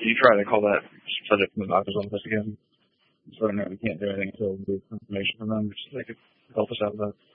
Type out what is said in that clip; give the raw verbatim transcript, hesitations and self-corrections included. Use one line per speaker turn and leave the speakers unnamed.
you try to call that subject from the doctor's office again? So no, we can't do anything until we get confirmation from them. Just so they could help us out with that.